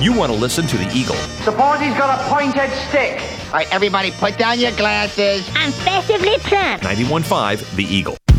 you want to listen to the Eagle. Suppose he's got a pointed stick. All right, everybody, put down your glasses. I'm festively plump. 91.5 The Eagle.